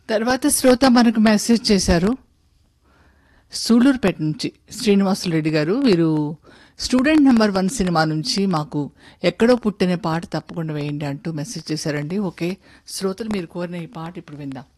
తర్వాత శ్రోత మనకు మెసేజ్ చేశారు సూలూరుపేట నుంచి శ్రీనివాసులు రెడ్డి గారు. వీరు స్టూడెంట్ నెంబర్ 1 సినిమా నుంచి మాకు ఎక్కడో పుట్టిన పాట తప్పకుండా వేయండి అంటూ మెసేజ్ చేశారండి. ఓకే శ్రోతలు మీరు కోరిన ఈ పాట ఇప్పుడు విందాం.